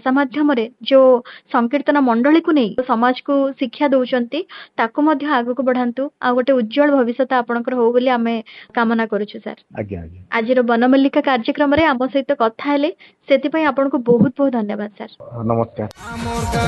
ଭାଷା ମାଧ୍ୟମରେ जो संकीर्तन मंडली को नहीं समाज को शिक्षा दौरान ताको मध्य आगु को बढ़ातु आ गोटे उज्जवल भविष्य आपणकर हो बोली आमे कामना करूछु सर। आज्ञा आज्ञा आज वनमल्लिका कार्यक्रम रे आम सहित कथा हेले सेति पई आपनको बहुत बहुत धन्यवाद सर। नमस्कार।